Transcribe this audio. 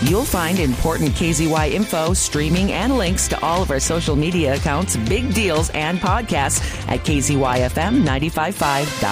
You'll find important KZY info, streaming, and links to all of our social media accounts, big deals, and podcasts at kzyfm955.com.